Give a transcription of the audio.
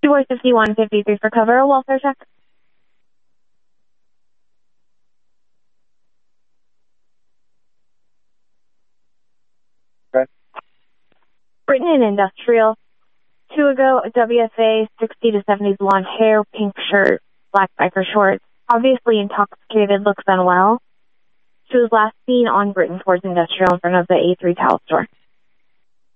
Boy 5153 for cover, a welfare check. Okay. Britain and Industrial. 2 ago, a WFA, 60 to 70s blonde hair, pink shirt, black biker shorts, obviously intoxicated, looks unwell. She was last seen on Britain towards Industrial in front of the A3 towel store.